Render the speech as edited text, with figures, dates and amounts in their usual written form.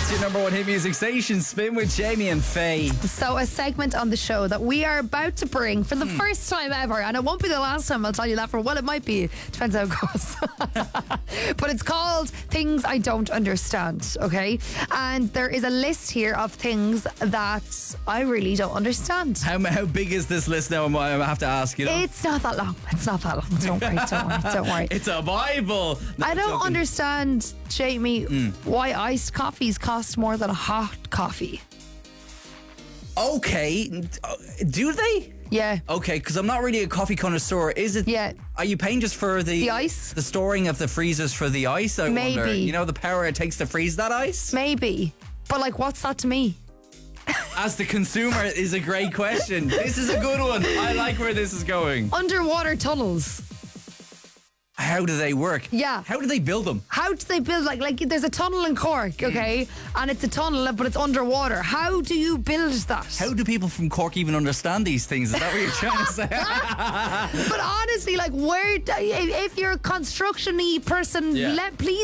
It's your number one hit music station, Spin with Jamie and Faye. So a segment on the show that we are about to bring for the first time ever, and it won't be the last time, I'll tell you that for, well, it might be, depends how it goes. But it's called Things I Don't Understand, okay? And there is a list here of things that I really don't understand. How big is this list now? I have to ask you. It's not that long. It's not that long. Don't worry. It's a Bible. No, I don't joking. understand, Jamie, why iced coffees cost more than a hot coffee. Okay. Do they? Yeah. Okay, because I'm not really a coffee connoisseur. Is it? Yeah. Are you paying just for the ice? The storing of the freezers for the ice? I Maybe. wonder. You know the power it takes to freeze that ice? Maybe. But like, what's that to me? As the consumer is a great question. This is a good one. I like where this is going. Underwater tunnels. How do they work? Yeah. How do they build them? How do they build, like there's a tunnel in Cork, okay? And it's a tunnel, but it's underwater. How do you build that? How do people from Cork even understand these things? Is that what you're trying to say? But honestly, like, where, if you're a construction-y person, Yeah. please